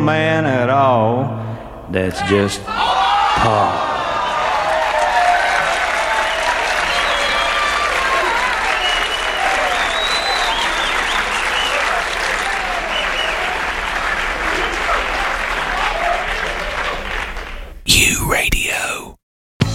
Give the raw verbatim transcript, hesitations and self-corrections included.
man at all. That's just Paul. U Radio.